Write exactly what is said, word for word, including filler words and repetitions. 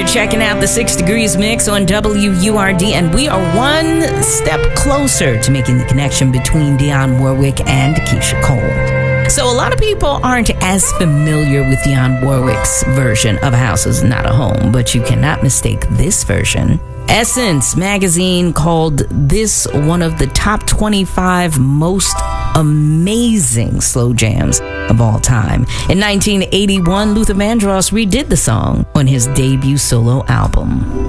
You're checking out the Six Degrees Mix on W U R D, and we are one step closer to making the connection between Dionne Warwick and Keyshia Cole. So a lot of people aren't as familiar with Dionne Warwick's version of A House Is Not a Home, but you cannot mistake this version. Essence magazine called this one of the top twenty-five most amazing slow jams of all time. In nineteen eighty-one, Luther Vandross redid the song on his debut solo album.